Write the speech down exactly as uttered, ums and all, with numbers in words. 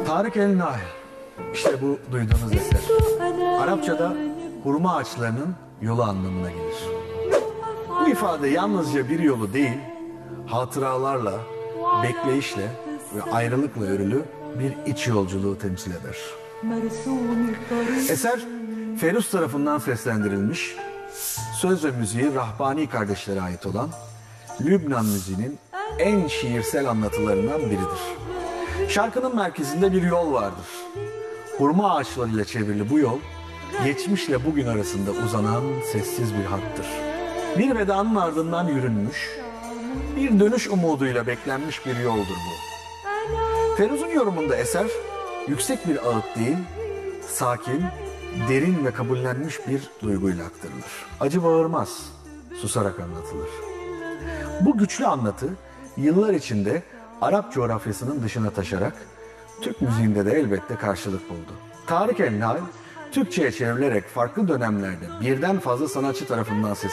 Tarık el-Nahl. İşte bu duyduğunuz eser. Arapçada hurma ağaçlarının yolu anlamına gelir. Bu ifade yalnızca bir yolu değil, hatıralarla, bekleyişle ve ayrılıkla örülü bir iç yolculuğu temsil eder. Eser Feruz tarafından seslendirilmiş, söz ve müziği Rahbani kardeşlere ait olan Lübnan müziğinin en şiirsel anlatılarından biridir. Şarkının merkezinde bir yol vardır. Hurma ağaçlarıyla çevrili bu yol, geçmişle bugün arasında uzanan sessiz bir hattır. Bir vedanın ardından yürünmüş, bir dönüş umuduyla beklenmiş bir yoldur bu. Feruz'un yorumunda eser, yüksek bir ağıt değil, sakin, derin ve kabullenmiş bir duyguyla aktarılır. Acı bağırmaz, susarak anlatılır. Bu güçlü anlatı, yıllar içinde Arap coğrafyasının dışına taşarak, Türk müziğinde de elbette karşılık buldu. Tarık el-Nahl, Türkçe'ye çevrilerek farklı dönemlerde birden fazla sanatçı tarafından seslendirildi.